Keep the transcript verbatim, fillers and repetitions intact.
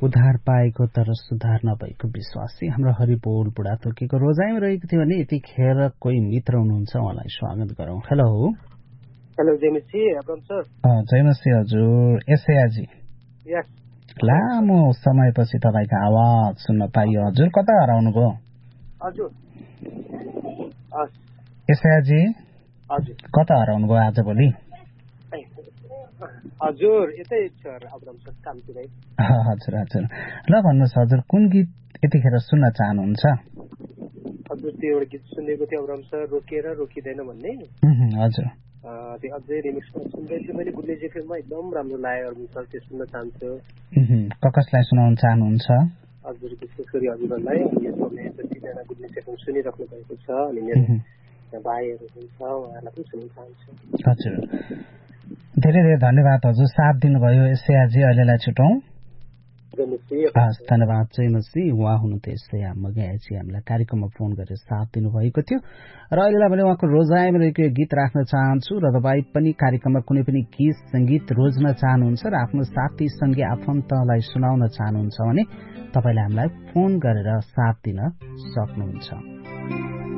उद्धार पाएको तर सुधार नभएको विश्वासी हाम्रो हरिबोल बुढाथोकीको रोजाइमा रहेको थियो भने यतिखेर कोही मित्र हुनुहुन्छ उहाँलाई स्वागत गरौँ। Hello hello जयमसी Abram sir. जयमसी हजुर। एसएजी यस, लामो समयपछि तपाईँको आवाज सुन्न पाइयो। हजुर कता हराउनु भयो? हजुर एसएजी हजुर कता हराउनु भयो आजभोलि? हजुर यतै सर अब्राम सर कामतिरै। हजुर हजुर ल भन्नुहोस् हजुर, कुन गीत यतिखेर सुन्न चाहनुहुन्छ? हजुर त्यो एउटा गीत सुनेको थियो अब्राम सर, रोकेर रोकिँदैन भन्ने। हजुर त्यो अझै रिमिक्समा सुन्दै थिएँ मैले गुल्ले जेफेमा, एकदम राम्रो लाग्यो अब्राम सर, त्यो सुन्न चाहन्छु। कसलाई सुनाउन चाहनुहुन्छ? हजुर विशेष गरी हजुरहरूलाई, यो समय जतिजना गुल्ले जेफेम सुनिराख्नु भएको छ अनि मेरो भाइहरू हुन्छ उहाँहरूलाई पनि सुन्न चाहन्छु। हजुर धेरै धेरै धन्यवाद हजुर, साथ दिनुभयो। यसै आज अहिलेलाई छुटौँ। हस् धन्यवाद जयमसी। उहाँ हुनुहुन्थ्यो यसै मगाएपछि हामीलाई कार्यक्रममा फोन गरेर साथ दिनुभएको थियो र अहिलेलाई भने उहाँको रोजाइमा रहेको यो गीत राख्न चाहन्छु र तपाईँ पनि कार्यक्रममा कुनै पनि गीत सङ्गीत रोज्न चाहनुहुन्छ र आफ्नो साथी सङ्गी आफन्तलाई सुनाउन चाहनुहुन्छ भने तपाईँले हामीलाई फोन गरेर साथ दिन सक्नुहुन्छ।